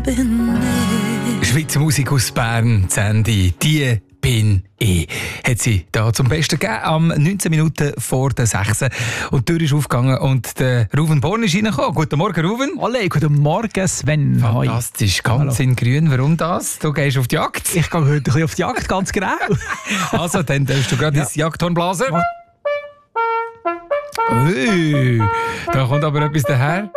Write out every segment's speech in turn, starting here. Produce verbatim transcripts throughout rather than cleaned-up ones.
bin ich. Schweizer Musik aus Bern, Sandy, die bin ich. Hat sie da zum Besten gegeben, am neunzehn Minuten vor der sechs. Und die Tür ist aufgegangen und der Ruven Born ist reingekommen. Guten Morgen, Ruven. Hallo, guten Morgen, Sven. Fantastisch, ganz Hallo. in grün. Warum das? Du gehst auf die Jagd? Ich gehe heute ein bisschen auf die Jagd, ganz genau. Also, dann darfst du gerade Ja. ins Jagdhorn blasen. Ui, da kommt aber etwas daher.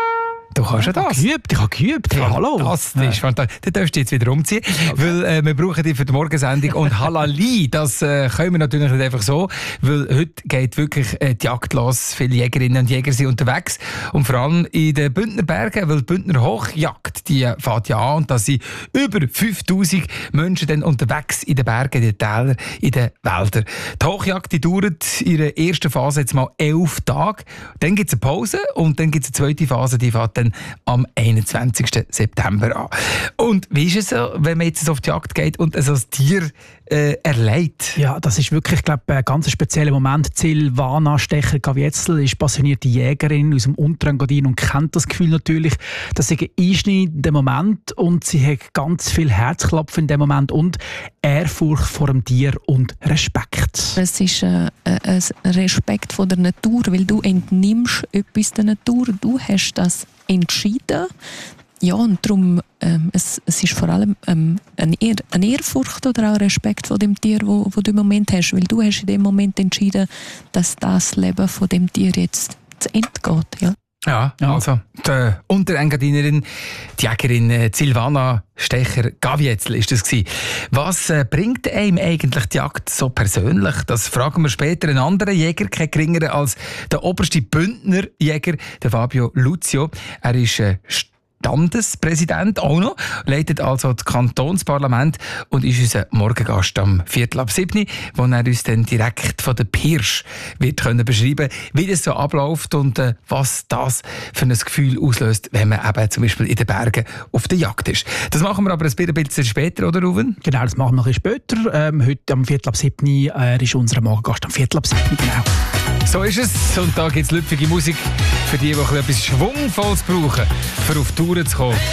Du kannst ja das. Geübt, ich habe geübt. Hey, hallo. Fantastisch, fantastisch. Dann darfst du jetzt wieder umziehen, weil äh, wir brauchen dich für die Morgensendung. Und Halali, das äh, können wir natürlich nicht einfach so, weil heute geht wirklich äh, die Jagd los. Viele Jägerinnen und Jäger sind unterwegs. Und vor allem in den Bündner Bergen, weil die Bündner Hochjagd, die äh, fährt ja an. Und da sind über fünftausend Menschen dann unterwegs in den Bergen, in den Tälern, in den Wäldern. Die Hochjagd die dauert in der ersten Phase jetzt mal elf Tage. Dann gibt es eine Pause und dann gibt es eine zweite Phase, die fährt dann am einundzwanzigsten September an. Und wie ist es so, wenn man jetzt auf die Jagd geht und so ein Tier äh, erleidet? Ja, das ist wirklich, glaube ich, ein ganz spezieller Moment. Silvana Stecher-Gavietzel ist passionierte Jägerin aus dem Unterengadin und kennt das Gefühl natürlich. Das ist ein einschneidender Moment und sie hat ganz viel Herzklopfen in dem Moment und Ehrfurcht vor dem Tier und Respekt. Es ist äh, ein Respekt vor der Natur, weil du entnimmst etwas der Natur. Du hast das entschieden. Ja, und darum, ähm, es, es ist vor allem ähm, eine, Ehr, eine Ehrfurcht oder auch Respekt vor dem Tier, wo, wo du im Moment hast, weil du hast in dem Moment entschieden, dass das Leben von dem Tier jetzt zu Ende geht. Ja. Ja, also die Unterengadinerin, die Jägerin äh, Silvana Stecher-Gavietzel ist das gewesen. Was äh, bringt einem eigentlich die Jagd so persönlich? Das fragen wir später einen anderen Jäger, kein geringerer als der oberste Bündner Jäger, der Fabio Luzio. Er ist äh, Standespräsident auch noch, leitet also das Kantonsparlament und ist unser Morgengast am Viertel ab sieben, wo er uns dann direkt von der Pirsch wird können beschreiben, wie das so abläuft und äh, was das für ein Gefühl auslöst, wenn man eben zum Beispiel in den Bergen auf der Jagd ist. Das machen wir aber ein bisschen später, oder Ruven? Genau, das machen wir ein bisschen später. Ähm, heute am Viertel ab sieben äh, ist unser Morgengast am Viertel ab sieben, genau. So ist es. Und da gibt es lüpfige Musik für die, die etwas Schwungvolles brauchen, für auf Touren zu kommen.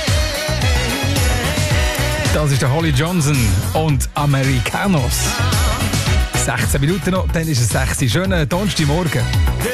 Das ist der Holly Johnson und Americanos. sechzehn Minuten noch, dann ist es sechs. Schönen Donnerstagmorgen.